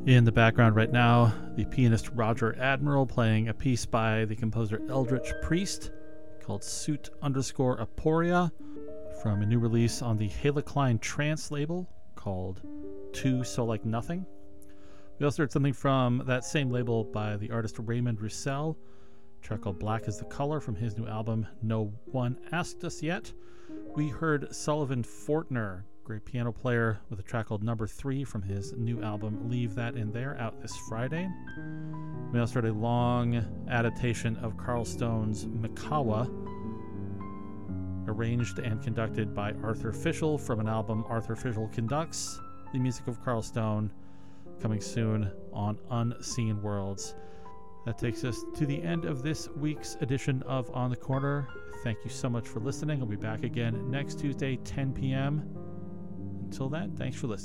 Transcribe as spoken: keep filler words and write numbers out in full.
In the background right now, the pianist Roger Admiral playing a piece by the composer Eldritch Priest called Suit underscore Aporia from a new release on the Halocline Trance label called Two So Like Nothing. We also heard something from that same label by the artist Raymond Roussel, a track called Black is the Color from his new album No One Asked Us Yet. We heard Sullivan Fortner, great piano player, with a track called Number Three from his new album Leave That In There, out this Friday. We also heard a long adaptation of Carl Stone's Mikawa, arranged and conducted by Arthur Fischel from an album Arthur Fischel Conducts, the music of Carl Stone, coming soon on Unseen Worlds. That takes us to the end of this week's edition of On the Corner. Thank you so much for listening. I'll be back again next Tuesday, ten p.m. Until then, thanks for listening.